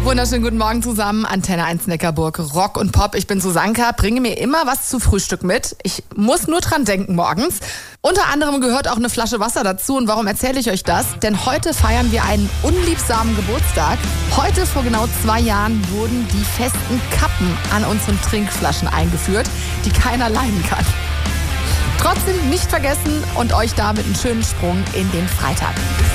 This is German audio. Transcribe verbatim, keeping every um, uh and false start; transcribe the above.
Wunderschönen guten Morgen zusammen. Antenne eins Neckarburg, Rock und Pop. Ich bin Susanka, bringe mir immer was zu Frühstück mit. Ich muss nur dran denken morgens. Unter anderem gehört auch eine Flasche Wasser dazu. Und warum erzähle ich euch das? Denn heute feiern wir einen unliebsamen Geburtstag. Heute vor genau zwei Jahren wurden die festen Kappen an unseren Trinkflaschen eingeführt, die keiner leiden kann. Trotzdem nicht vergessen und euch damit einen schönen Sprung in den Freitag.